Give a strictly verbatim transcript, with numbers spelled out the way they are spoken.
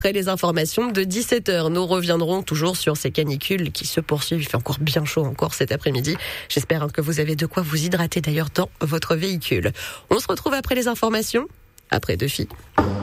Après les informations de dix-sept heures, nous reviendrons toujours sur ces canicules qui se poursuivent. Il fait encore bien chaud encore cet après-midi. J'espère que vous avez de quoi vous hydrater d'ailleurs dans votre véhicule. On se retrouve après les informations, après deux filles.